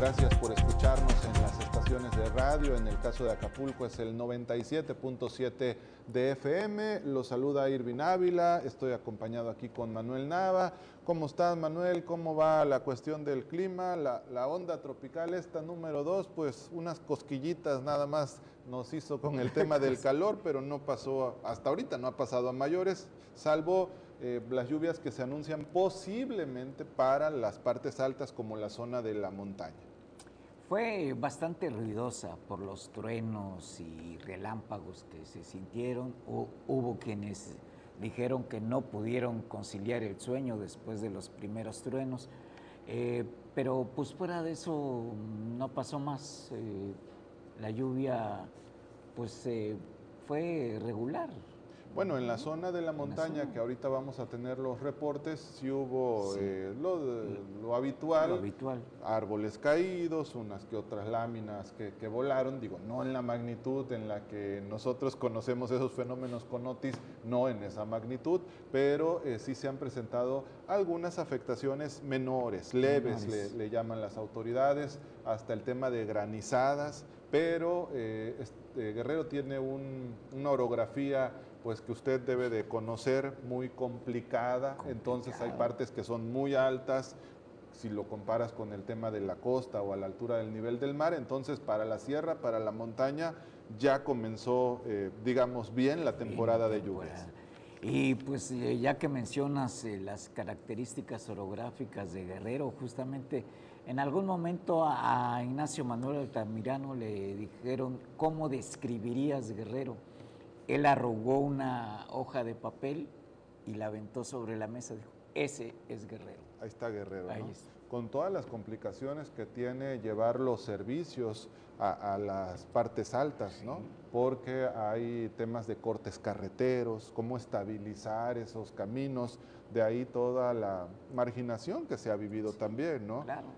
Gracias por escucharnos en las estaciones de radio. En el caso de Acapulco es el 97.7 de FM. Los saluda Irvin Ávila. Estoy acompañado aquí con Manuel Nava. ¿Cómo estás, Manuel? ¿Cómo va la cuestión del clima? La onda tropical esta número 2, pues unas cosquillitas nada más nos hizo con el tema del calor, pero no pasó, hasta ahorita no ha pasado a mayores, salvo las lluvias que se anuncian posiblemente para las partes altas como la zona de la montaña. Fue bastante ruidosa por los truenos y relámpagos que se sintieron. Hubo quienes dijeron que no pudieron conciliar el sueño después de los primeros truenos, pero pues fuera de eso no pasó más. La lluvia pues fue regular. Bueno, en la zona de la montaña, que ahorita vamos a tener los reportes, sí hubo lo habitual, árboles caídos, unas que otras láminas que volaron, digo, no en la magnitud en la que nosotros conocemos esos fenómenos con Otis, no en esa magnitud, pero sí se han presentado algunas afectaciones menores, leves, le llaman las autoridades, hasta el tema de granizadas, pero Guerrero tiene una orografía pues que usted debe de conocer, muy complicada, entonces hay partes que son muy altas, si lo comparas con el tema de la costa o a la altura del nivel del mar, entonces para la sierra, para la montaña, ya comenzó, digamos, bien la temporada de lluvias. Y pues ya que mencionas las características orográficas de Guerrero, justamente en algún momento a Ignacio Manuel Altamirano le dijeron, ¿cómo describirías Guerrero? Él arrugó una hoja de papel y la aventó sobre la mesa. Dijo, ese es Guerrero. Ahí está Guerrero, Ahí ¿no? está. Con todas las complicaciones que tiene llevar los servicios a las partes altas, ¿no? Porque hay temas de cortes carreteros, cómo estabilizar esos caminos, de ahí toda la marginación que se ha vivido también, ¿no? Claro.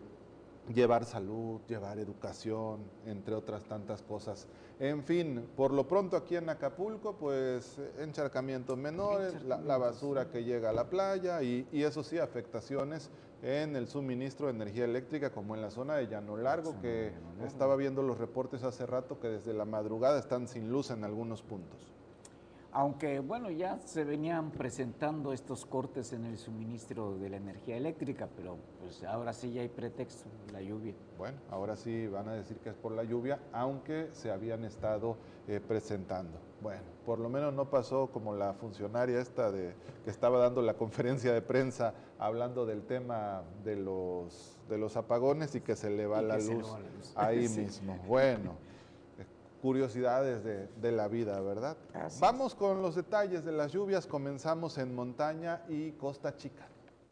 Llevar salud, llevar educación, entre otras tantas cosas. En fin, por lo pronto aquí en Acapulco, pues encharcamientos menores, la basura que llega a la playa y eso sí, afectaciones en el suministro de energía eléctrica, como en la zona de Llano Largo, que estaba viendo los reportes hace rato que desde la madrugada están sin luz en algunos puntos. Aunque, bueno, ya se venían presentando estos cortes en el suministro de la energía eléctrica, pero pues ahora sí ya hay pretexto, la lluvia. Bueno, ahora sí van a decir que es por la lluvia, aunque se habían estado presentando. Bueno, por lo menos no pasó como la funcionaria esta que estaba dando la conferencia de prensa hablando del tema de los apagones y que se le va la luz ahí mismo. Bueno. Curiosidades de la vida, ¿verdad? Vamos con los detalles de las lluvias. Comenzamos en montaña y Costa Chica.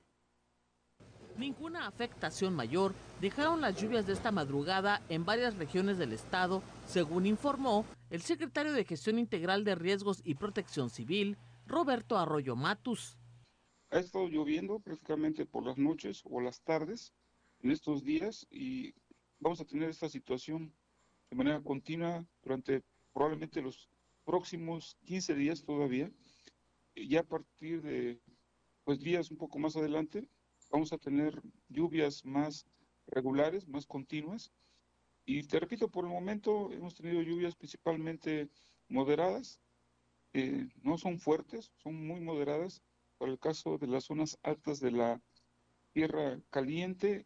Ninguna afectación mayor dejaron las lluvias de esta madrugada en varias regiones del estado, según informó el secretario de Gestión Integral de Riesgos y Protección Civil, Roberto Arroyo Matus. Ha estado lloviendo prácticamente por las noches o las tardes en estos días y vamos a tener esta situación de manera continua durante probablemente los próximos 15 días todavía. Ya a partir de días un poco más adelante vamos a tener lluvias más regulares, más continuas. Y te repito, por el momento hemos tenido lluvias principalmente moderadas, no son fuertes, son muy moderadas. Para el caso de las zonas altas de la Tierra Caliente,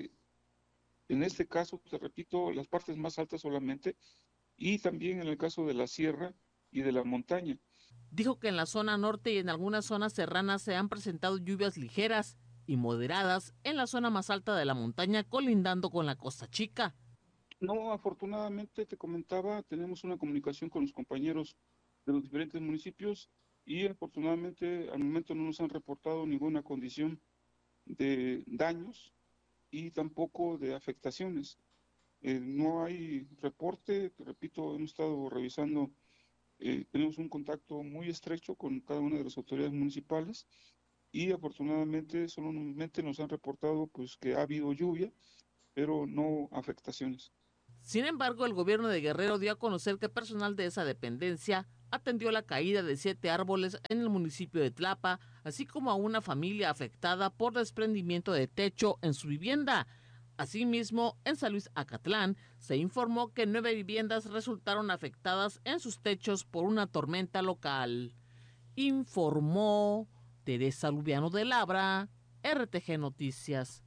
en este caso, te repito, las partes más altas solamente, y también en el caso de la sierra y de la montaña. Dijo que en la zona norte y en algunas zonas serranas se han presentado lluvias ligeras y moderadas en la zona más alta de la montaña, colindando con la Costa Chica. No, afortunadamente, te comentaba, tenemos una comunicación con los compañeros de los diferentes municipios y afortunadamente al momento no nos han reportado ninguna condición de daños y tampoco de afectaciones. No hay reporte, te repito, hemos estado revisando, tenemos un contacto muy estrecho con cada una de las autoridades municipales y afortunadamente solamente nos han reportado pues que ha habido lluvia, pero no afectaciones. Sin embargo, el gobierno de Guerrero dio a conocer que personal de esa dependencia atendió la caída de 7 árboles en el municipio de Tlapa, así como a una familia afectada por desprendimiento de techo en su vivienda. Asimismo, en San Luis Acatlán se informó que 9 viviendas resultaron afectadas en sus techos por una tormenta local. Informó Teresa Lubiano de Labra, RTG Noticias.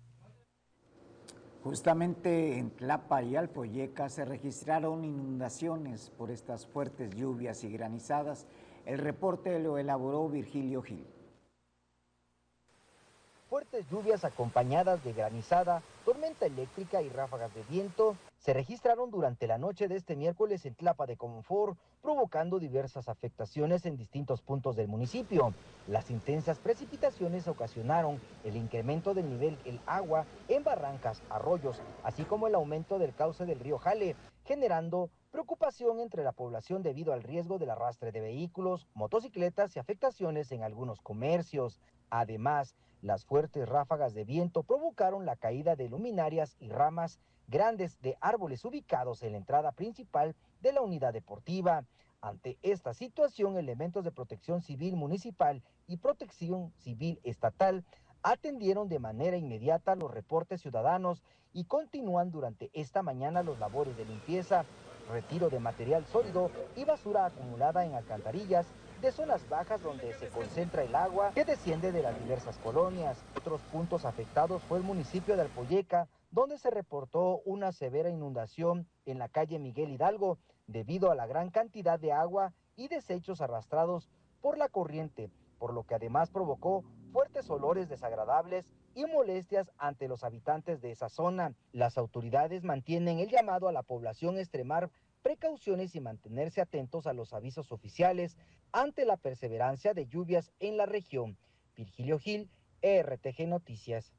Justamente en Tlapa y Alpoyeca se registraron inundaciones por estas fuertes lluvias y granizadas. El reporte lo elaboró Virgilio Gil. Fuertes lluvias acompañadas de granizada, tormenta eléctrica y ráfagas de viento se registraron durante la noche de este miércoles en Tlapa de Comonfort, provocando diversas afectaciones en distintos puntos del municipio. Las intensas precipitaciones ocasionaron el incremento del nivel del agua en barrancas, arroyos, así como el aumento del cauce del río Jale, generando preocupación entre la población debido al riesgo del arrastre de vehículos, motocicletas y afectaciones en algunos comercios. Además, las fuertes ráfagas de viento provocaron la caída de luminarias y ramas grandes de árboles ubicados en la entrada principal de la unidad deportiva. Ante esta situación, elementos de protección civil municipal y protección civil estatal atendieron de manera inmediata los reportes ciudadanos y continúan durante esta mañana los labores de limpieza, retiro de material sólido y basura acumulada en alcantarillas de zonas bajas donde se concentra el agua que desciende de las diversas colonias. Otros puntos afectados fue el municipio de Alpoyeca, donde se reportó una severa inundación en la calle Miguel Hidalgo debido a la gran cantidad de agua y desechos arrastrados por la corriente, por lo que además provocó fuertes olores desagradables y molestias ante los habitantes de esa zona. Las autoridades mantienen el llamado a la población a extremar precauciones y mantenerse atentos a los avisos oficiales ante la perseverancia de lluvias en la región. Virgilio Gil, RTG Noticias.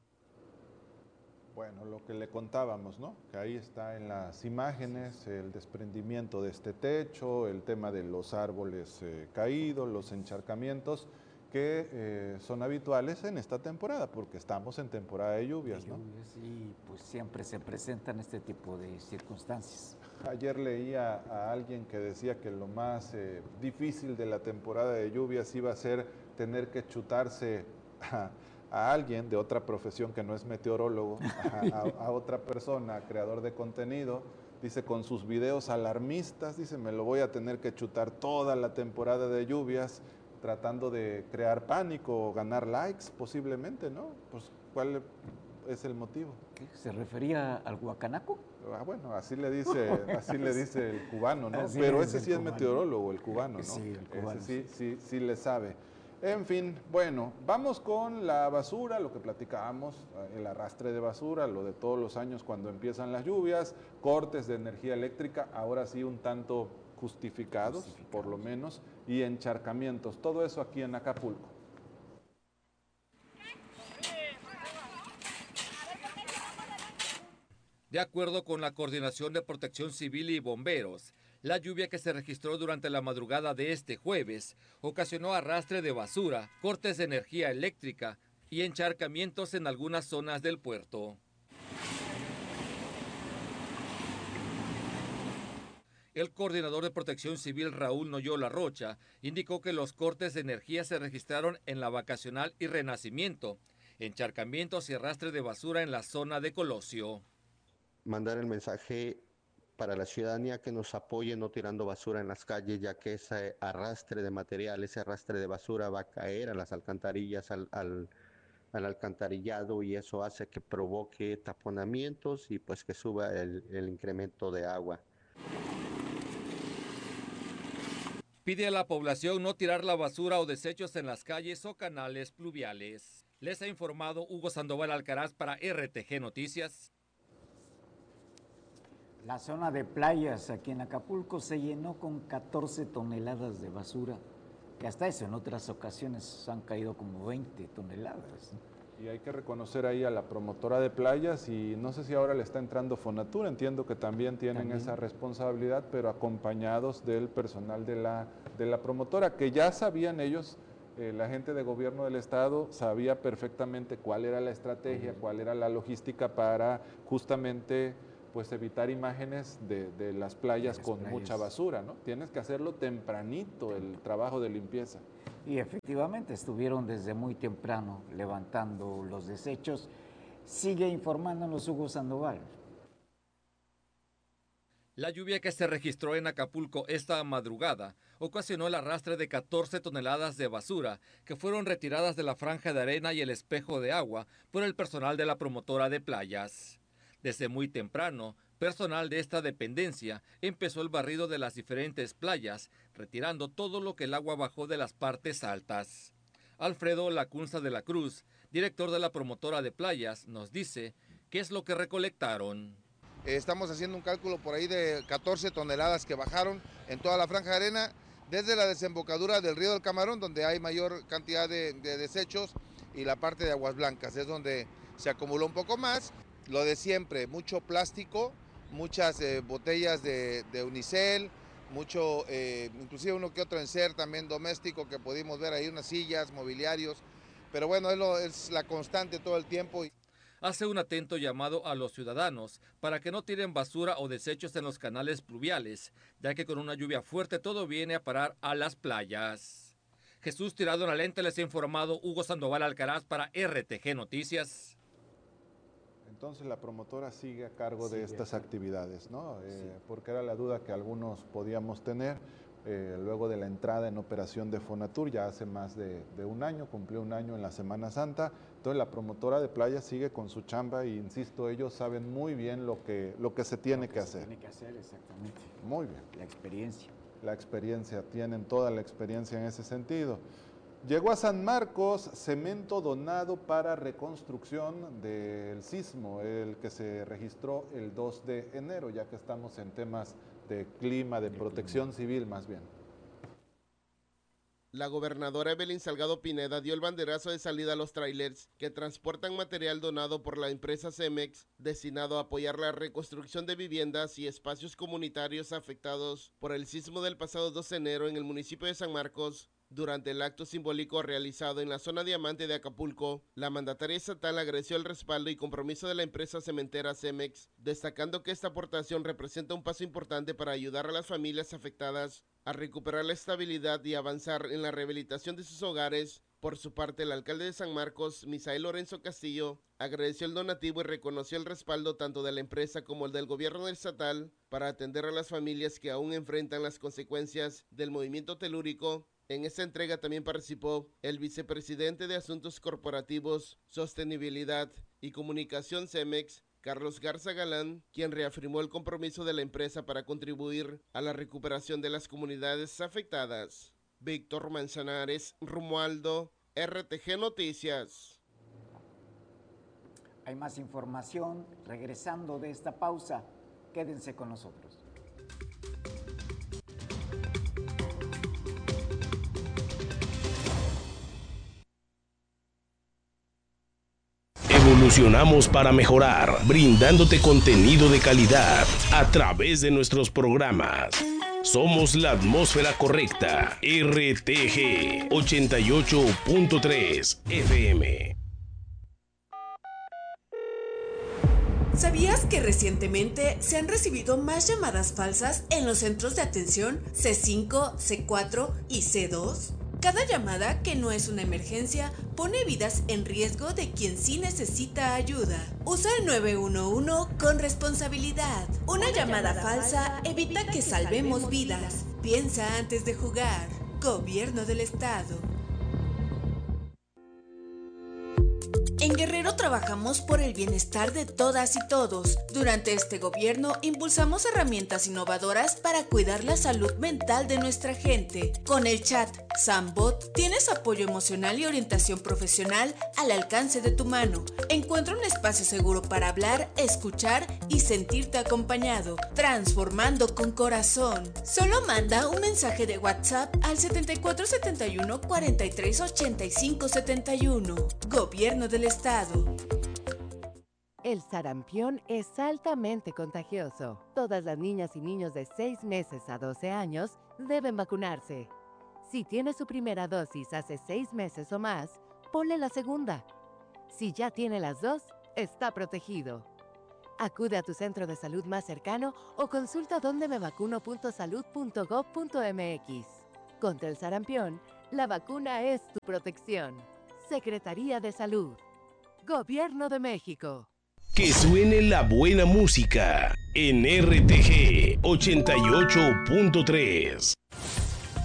Bueno, lo que le contábamos, ¿no? Que ahí está en las imágenes el desprendimiento de este techo, el tema de los árboles caídos, los encharcamientos que son habituales en esta temporada, porque estamos en temporada de lluvias, ¿no? Y pues siempre se presentan este tipo de circunstancias. Ayer leía a alguien que decía que lo más difícil de la temporada de lluvias iba a ser tener que chutarse a alguien de otra profesión que no es meteorólogo, a otra persona, creador de contenido, dice, con sus videos alarmistas, dice, me lo voy a tener que chutar toda la temporada de lluvias, tratando de crear pánico o ganar likes posiblemente, ¿no? Pues, ¿cuál es el motivo? ¿Qué? ¿Se refería al guacanaco? Ah, bueno, así le dice el cubano, ¿no? Así pero ese sí es meteorólogo, el cubano, ¿no? Sí, el cubano. Ese sí le sabe. En fin, bueno, vamos con la basura, lo que platicábamos, el arrastre de basura, lo de todos los años cuando empiezan las lluvias, cortes de energía eléctrica, ahora sí un tanto justificados, por lo menos, y encharcamientos, todo eso aquí en Acapulco. De acuerdo con la Coordinación de Protección Civil y Bomberos, la lluvia que se registró durante la madrugada de este jueves ocasionó arrastre de basura, cortes de energía eléctrica y encharcamientos en algunas zonas del puerto. El coordinador de Protección Civil, Raúl Noyola Rocha, indicó que los cortes de energía se registraron en la Vacacional y Renacimiento, encharcamientos y arrastre de basura en la zona de Colosio. Mandar el mensaje para la ciudadanía que nos apoye no tirando basura en las calles, ya que ese arrastre de material, ese arrastre de basura va a caer a las alcantarillas, al alcantarillado, y eso hace que provoque taponamientos y pues que suba el incremento de agua. Pide a la población no tirar la basura o desechos en las calles o canales pluviales. Les ha informado Hugo Sandoval Alcaraz para RTG Noticias. La zona de playas aquí en Acapulco se llenó con 14 toneladas de basura, que hasta eso en otras ocasiones han caído como 20 toneladas. Y hay que reconocer ahí a la promotora de playas, y no sé si ahora le está entrando Fonatur, entiendo que también tienen esa responsabilidad, pero acompañados del personal de la promotora, que ya sabían ellos, la gente de gobierno del estado sabía perfectamente cuál era la estrategia, cuál era la logística para justamente pues evitar imágenes de las playas con mucha basura, ¿no? Tienes que hacerlo tempranito, el trabajo de limpieza. Y efectivamente estuvieron desde muy temprano levantando los desechos. Sigue informándonos Hugo Sandoval. La lluvia que se registró en Acapulco esta madrugada ocasionó el arrastre de 14 toneladas de basura que fueron retiradas de la franja de arena y el espejo de agua por el personal de la promotora de playas. Desde muy temprano, personal de esta dependencia empezó el barrido de las diferentes playas, retirando todo lo que el agua bajó de las partes altas. Alfredo Lacunza de la Cruz, director de la promotora de playas, nos dice qué es lo que recolectaron. Estamos haciendo un cálculo por ahí de 14 toneladas que bajaron en toda la franja de arena, desde la desembocadura del río del Camarón, donde hay mayor cantidad de desechos, y la parte de Aguas Blancas, es donde se acumuló un poco más. Lo de siempre, mucho plástico, muchas botellas de unicel, mucho, inclusive uno que otro enser también doméstico que pudimos ver ahí, unas sillas, mobiliarios, pero bueno, es la constante todo el tiempo. Hace un atento llamado a los ciudadanos para que no tiren basura o desechos en los canales pluviales, ya que con una lluvia fuerte todo viene a parar a las playas. Jesús Tirado en la Lente les ha informado Hugo Sandoval Alcaraz para RTG Noticias. Entonces la promotora sigue a cargo de estas actividades, ¿no? Porque era la duda que algunos podíamos tener. Luego de la entrada en operación de Fonatur, ya hace más de un año, cumplió un año en la Semana Santa. Entonces la promotora de playa sigue con su chamba y, insisto, ellos saben muy bien lo que se tiene que hacer. Tiene que hacer, exactamente. Muy bien. La experiencia. La experiencia, tienen toda la experiencia en ese sentido. Llegó a San Marcos cemento donado para reconstrucción del sismo, el que se registró el 2 de enero, ya que estamos en temas de clima, de protección civil más bien. La gobernadora Evelyn Salgado Pineda dio el banderazo de salida a los trailers que transportan material donado por la empresa Cemex destinado a apoyar la reconstrucción de viviendas y espacios comunitarios afectados por el sismo del pasado 2 de enero en el municipio de San Marcos. Durante el acto simbólico realizado en la zona Diamante de Acapulco, la mandataria estatal agradeció el respaldo y compromiso de la empresa cementera Cemex, destacando que esta aportación representa un paso importante para ayudar a las familias afectadas a recuperar la estabilidad y avanzar en la rehabilitación de sus hogares. Por su parte, el alcalde de San Marcos, Misael Lorenzo Castillo, agradeció el donativo y reconoció el respaldo tanto de la empresa como el del gobierno estatal para atender a las familias que aún enfrentan las consecuencias del movimiento telúrico. En esta entrega también participó el vicepresidente de Asuntos Corporativos, Sostenibilidad y Comunicación Cemex, Carlos Garza Galán, quien reafirmó el compromiso de la empresa para contribuir a la recuperación de las comunidades afectadas. Víctor Manzanares, Romualdo, RTG Noticias. Hay más información regresando de esta pausa. Quédense con nosotros. Evolucionamos para mejorar, brindándote contenido de calidad a través de nuestros programas. Somos la atmósfera correcta. RTG 88.3 FM. ¿Sabías que recientemente se han recibido más llamadas falsas en los centros de atención C5, C4 y C2? Cada llamada que no es una emergencia pone vidas en riesgo de quien sí necesita ayuda. Usa el 911 con responsabilidad. Una llamada falsa evita que salvemos vidas. Piensa antes de jugar. Gobierno del Estado. En Guerrero trabajamos por el bienestar de todas y todos. Durante este gobierno impulsamos herramientas innovadoras para cuidar la salud mental de nuestra gente. Con el chat Sambot tienes apoyo emocional y orientación profesional al alcance de tu mano. Encuentra un espacio seguro para hablar, escuchar y sentirte acompañado, transformando con corazón. Solo manda un mensaje de WhatsApp al 7471 43 85 71. Gobierno del Estado. El sarampión es altamente contagioso. Todas las niñas y niños de 6 meses a 12 años deben vacunarse. Si tiene su primera dosis hace 6 meses o más, ponle la segunda. Si ya tiene las dos, está protegido. Acude a tu centro de salud más cercano o consulta dondemevacuno.salud.gov.mx. Contra el sarampión, la vacuna es tu protección. Secretaría de Salud. Gobierno de México. Que suene la buena música en RTG 88.3.